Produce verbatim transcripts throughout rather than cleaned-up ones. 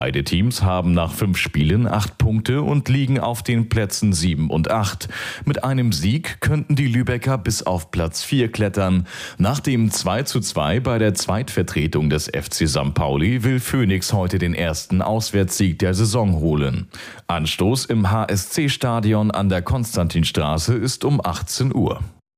Beide Teams haben nach fünf Spielen acht Punkte und liegen auf den Plätzen sieben und acht. Mit einem Sieg könnten die Lübecker bis auf Platz vier klettern. Nach dem zwei zu zwei bei der Zweitvertretung des F C Sankt Pauli will Phoenix heute den ersten Auswärtssieg der Saison holen. Anstoß im H S C-Stadion an der Konstantinstraße ist um achtzehn Uhr.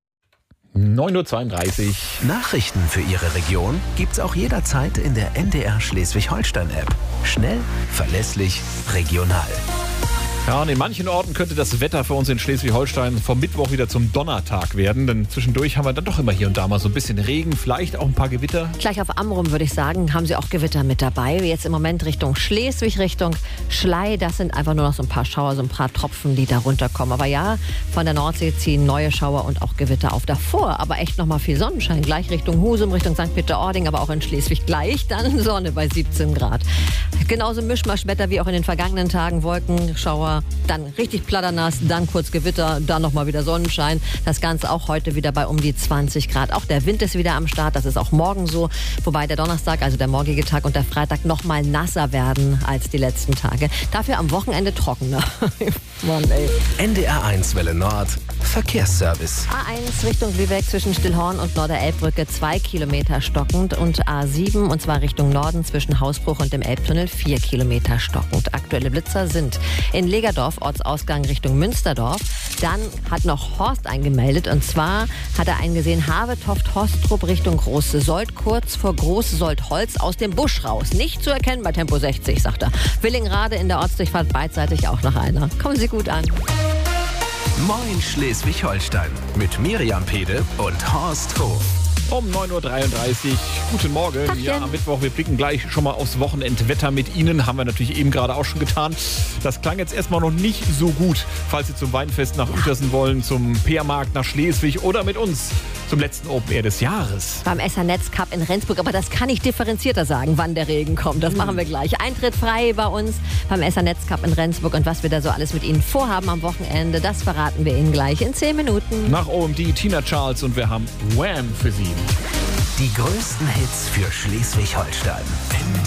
neun Uhr zweiunddreißig. Nachrichten für Ihre Region gibt's auch jederzeit in der N D R Schleswig-Holstein-App. Schnell, verlässlich, regional. Ja, und in manchen Orten könnte das Wetter für uns in Schleswig-Holstein vom Mittwoch wieder zum Donnertag werden. Denn zwischendurch haben wir dann doch immer hier und da mal so ein bisschen Regen, vielleicht auch ein paar Gewitter. Gleich auf Amrum, würde ich sagen, haben Sie auch Gewitter mit dabei. Jetzt im Moment Richtung Schleswig, Richtung Schlei. Das sind einfach nur noch so ein paar Schauer, so ein paar Tropfen, die da runterkommen. Aber ja, von der Nordsee ziehen neue Schauer und auch Gewitter auf. Davor aber echt noch mal viel Sonnenschein. Gleich Richtung Husum, Richtung Sankt Peter-Ording, aber auch in Schleswig gleich dann Sonne bei siebzehn Grad. Genauso Mischmaschwetter wie auch in den vergangenen Tagen. Wolken, Schauer, dann richtig platternass, dann kurz Gewitter, dann nochmal wieder Sonnenschein. Das Ganze auch heute wieder bei um die zwanzig Grad. Auch der Wind ist wieder am Start, das ist auch morgen so. Wobei der Donnerstag, also der morgige Tag und der Freitag nochmal nasser werden als die letzten Tage. Dafür am Wochenende trockener. Mann, ey. N D R eins Welle Nord, Verkehrsservice. A eins Richtung Lübeck zwischen Stillhorn und Norderelbbrücke zwei Kilometer stockend und A sieben und zwar Richtung Norden zwischen Hausbruch und dem Elbtunnel vier Kilometer stockend. Aktuelle Blitzer sind in Legerdorf, Ortsausgang Richtung Münsterdorf. Dann hat noch Horst eingemeldet und zwar hat er eingesehen, Havetoft-Hostrup Richtung Große Sold, kurz vor Große Sold-Holz aus dem Busch raus. Nicht zu erkennen bei Tempo sechzig, sagt er. Willingrade in der Ortsdurchfahrt beidseitig auch noch einer. Kommen Sie gut an. Moin Schleswig-Holstein mit Miriam Pede und Horst Hof. Um neun Uhr dreiunddreißig. Guten Morgen. Tagchen. Ja, am Mittwoch. Wir blicken gleich schon mal aufs Wochenendwetter mit Ihnen. Haben wir natürlich eben gerade auch schon getan. Das klang jetzt erstmal noch nicht so gut. Falls Sie zum Weinfest nach Uetersen wollen, zum Peermarkt nach Schleswig oder mit uns zum letzten Open Air des Jahres. Beim S H Netz Cup in Rendsburg. Aber das kann ich differenzierter sagen, wann der Regen kommt. Das machen wir gleich. Eintritt frei bei uns beim S H Netz Cup in Rendsburg. Und was wir da so alles mit Ihnen vorhaben am Wochenende, das verraten wir Ihnen gleich in zehn Minuten. Nach O M D Tina Charles und wir haben Wham für Sie. Die größten Hits für Schleswig-Holstein.